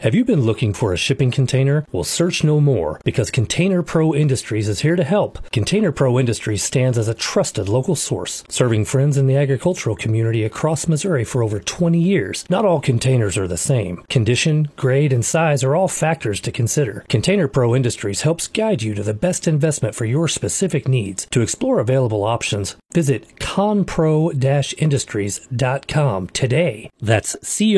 Have you been looking for a shipping container? Well, search no more, because Container Pro Industries is here to help. Container Pro Industries stands as a trusted local source, serving friends in the agricultural community across Missouri for over 20 years. Not all containers are the same. Condition, grade, and size are all factors to consider. Container Pro Industries helps guide you to the best investment for your specific needs. To explore available options, visit conpro-industries.com today. That's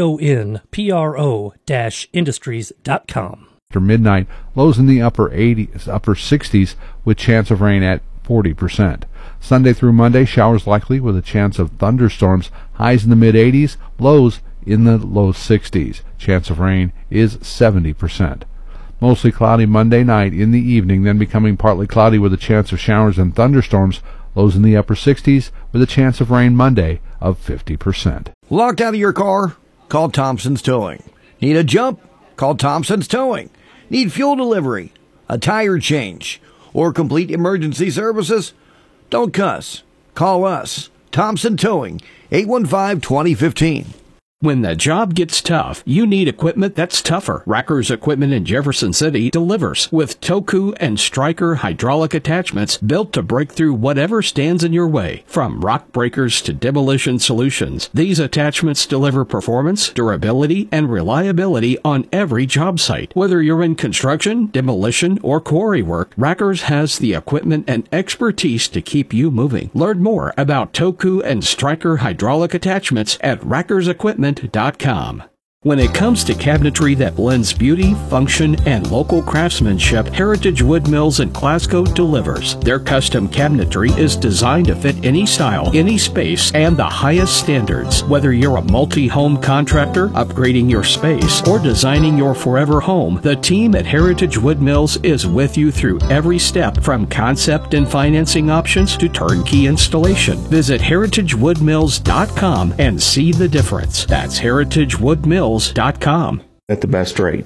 CONPRO-industries.com. After midnight, lows in the upper 60s with chance of rain at 40%. Sunday through Monday, showers likely with a chance of thunderstorms, highs in the mid-80s, lows in the low 60s. Chance of rain is 70%. Mostly cloudy Monday night in the evening, then becoming partly cloudy with a chance of showers and thunderstorms, lows in the upper 60s with a chance of rain Monday of 50%. Locked out of your car? Call Thompson's Towing. Need a jump? Call Thompson's Towing. Need fuel delivery, a tire change, or complete emergency services? Don't cuss. Call us. Thompson Towing, 815-2015. When the job gets tough, you need equipment that's tougher. Racker's Equipment in Jefferson City delivers with Toku and Stryker hydraulic attachments built to break through whatever stands in your way. From rock breakers to demolition solutions, these attachments deliver performance, durability, and reliability on every job site. Whether you're in construction, demolition, or quarry work, Racker's has the equipment and expertise to keep you moving. Learn more about Toku and Stryker hydraulic attachments at rackersequipment.com. When it comes to cabinetry that blends beauty, function, and local craftsmanship, Heritage Wood Mills in Glasgow delivers. Their custom cabinetry is designed to fit any style, any space, and the highest standards. Whether you're a multi-home contractor, upgrading your space, or designing your forever home, the team at Heritage Wood Mills is with you through every step, from concept and financing options to turnkey installation. Visit heritagewoodmills.com and see the difference. That's heritagewoodmills.com. At the best rate.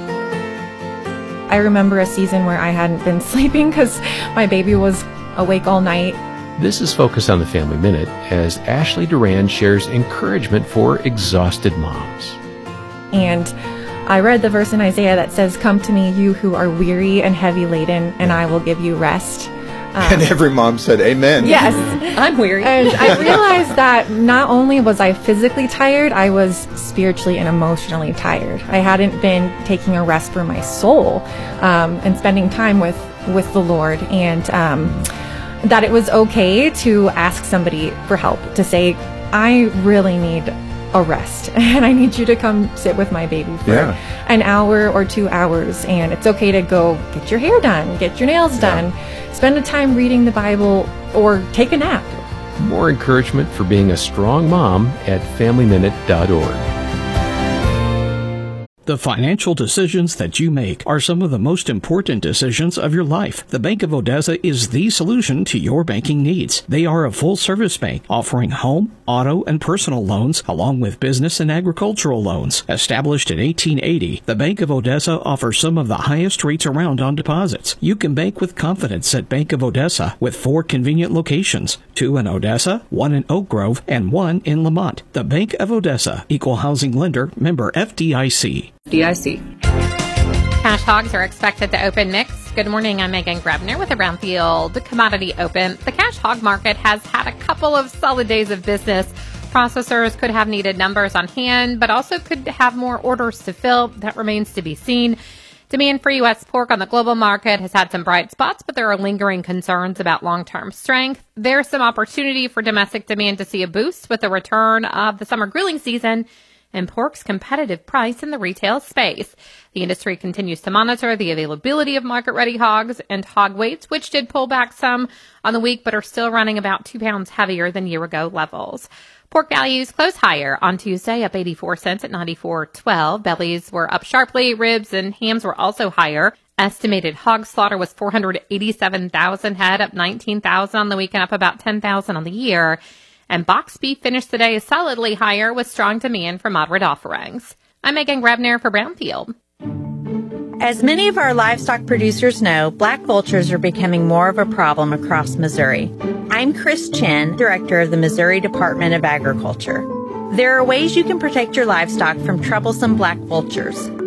I remember a season where I hadn't been sleeping because my baby was awake all night. This is Focus on the Family Minute as Ashley Duran shares encouragement for exhausted moms. And I read the verse in Isaiah that says, "Come to me, you who are weary and heavy laden, and I will give you rest." And every mom said, amen. Yes, I'm weary. And I realized that not only was I physically tired, I was spiritually and emotionally tired. I hadn't been taking a rest for my soul and spending time with the Lord, and that it was okay to ask somebody for help, to say, I really need a rest, and I need you to come sit with my baby for an hour or 2 hours, and it's okay to go get your hair done, get your nails done, spend the time reading the Bible, or take a nap. More encouragement for being a strong mom at FamilyMinute.org. The financial decisions that you make are some of the most important decisions of your life. The Bank of Odessa is the solution to your banking needs. They are a full-service bank offering home, auto, and personal loans, along with business and agricultural loans. Established in 1880, the Bank of Odessa offers some of the highest rates around on deposits. You can bank with confidence at Bank of Odessa with 4 convenient locations, 2 in Odessa, 1 in Oak Grove, and 1 in Lamont. The Bank of Odessa, Equal Housing Lender, member FDIC. Cash hogs are expected to open mixed. Good morning, I'm Megan Grebner with a Brownfield Commodity Open. The cash hog market has had a couple of solid days of business. Processors could have needed numbers on hand, but also could have more orders to fill. That remains to be seen. Demand for U.S. pork on the global market has had some bright spots, but there are lingering concerns about long-term strength. There's some opportunity for domestic demand to see a boost with the return of the summer grilling season and pork's competitive price in the retail space. The industry continues to monitor the availability of market-ready hogs and hog weights, which did pull back some on the week, but are still running about 2 pounds heavier than year-ago levels. Pork values closed higher on Tuesday, up 84 cents at $94.12. Bellies were up sharply. Ribs and hams were also higher. Estimated hog slaughter was 487,000 head, up 19,000 on the week and up about 10,000 on the year. And boxed beef finished the day solidly higher with strong demand for moderate offerings. I'm Megan Grebner for Brownfield. As many of our livestock producers know, black vultures are becoming more of a problem across Missouri. I'm Chris Chen, Director of the Missouri Department of Agriculture. There are ways you can protect your livestock from troublesome black vultures.